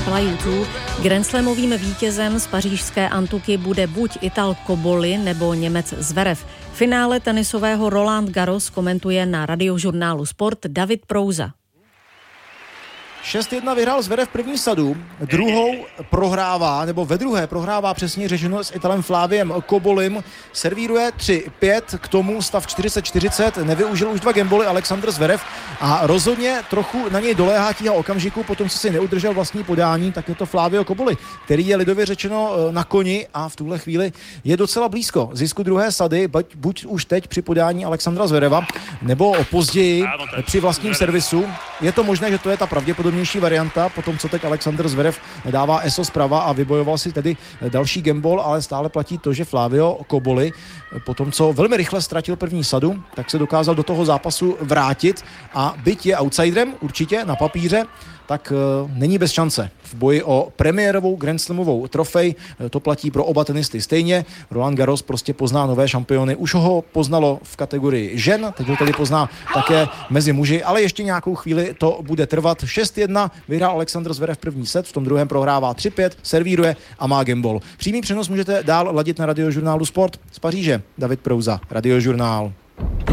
překlajůců. Grandslamovým vítězem z pařížské Antuky bude buď Ital Cobolli nebo Němec Zverev. Finále tenisového Roland Garros komentuje na Radiožurnálu Sport David Prouza. 6-1 vyhrál Zverev v první sadu, druhou prohrává, nebo ve druhé prohrává přesně řečeno s Italem Flaviem Cobollim, servíruje 3-5, k tomu stav 40-40, nevyužil už 2 gameboly Alexander Zverev a rozhodně trochu na něj doléhá tíha okamžiku, potom co si neudržel vlastní podání, tak je to Flavio Cobolli, který je lidově řečeno na koni a v tuhle chvíli je docela blízko zisku druhé sady, buď už teď při podání Alexandra Zvereva, nebo později při vlastním servisu. Je to možné, že to je ta pravděpodobnější varianta, potom co teď Alexander Zverev dává ESO zprava a vybojoval si tedy další gambol, ale stále platí to, že Flavio Cobolli, potom co velmi rychle ztratil první sadu, tak se dokázal do toho zápasu vrátit a byť je outsiderem určitě na papíře, tak není bez šance v boji o premiérovou grandslamovou trofej. To platí pro oba tenisty stejně. Roland Garros prostě pozná nové šampiony. Už ho poznalo v kategorii žen, teď ho tedy pozná také mezi muži, ale ještě nějakou chvíli to bude trvat. 6-1 vyhrál Alexander Zverev první set, v tom druhém prohrává 3-5, servíruje a má gambol. Přímý přenos můžete dál ladit na Radiožurnálu Sport z Paříže. David Prouza, Radiožurnál.